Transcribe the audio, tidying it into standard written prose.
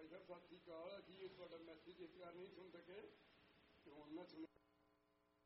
ਭਾਈ ਸਾਹਿਬ ਸਤਿ ਸ਼੍ਰੀ ਅਕਾਲ। ਅਸੀਂ ਤੁਹਾਡਾ ਮੈਸੇਜ ਇਸ ਵਾਰ ਨਹੀਂ ਸੁਣ ਸਕੇ ਤੇ ਹੁਣ ਮੈਂ ਸੁਣਿਆ